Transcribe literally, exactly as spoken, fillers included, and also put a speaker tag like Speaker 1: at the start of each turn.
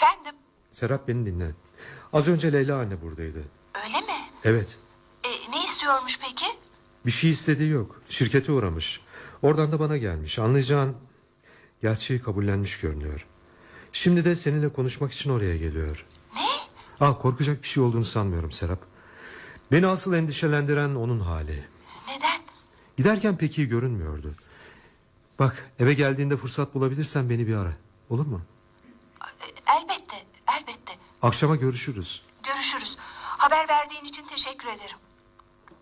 Speaker 1: Efendim?
Speaker 2: Serap, beni dinle. Az önce Leyla anne buradaydı.
Speaker 1: Öyle mi?
Speaker 2: Evet.
Speaker 1: E, ne istiyormuş peki?
Speaker 2: Bir şey istediği yok. Şirkete uğramış. Oradan da bana gelmiş. Anlayacağın gerçeği kabullenmiş görünüyor. Şimdi de seninle konuşmak için oraya geliyor.
Speaker 1: Ne?
Speaker 2: Aa, korkacak bir şey olduğunu sanmıyorum Serap. Beni asıl endişelendiren onun hali.
Speaker 1: Neden?
Speaker 2: Giderken pek iyi görünmüyordu. Bak, eve geldiğinde fırsat bulabilirsen beni bir ara. Olur mu?
Speaker 1: Elbette, elbette.
Speaker 2: Akşama görüşürüz.
Speaker 1: Görüşürüz. Haber verdiğin için teşekkür ederim.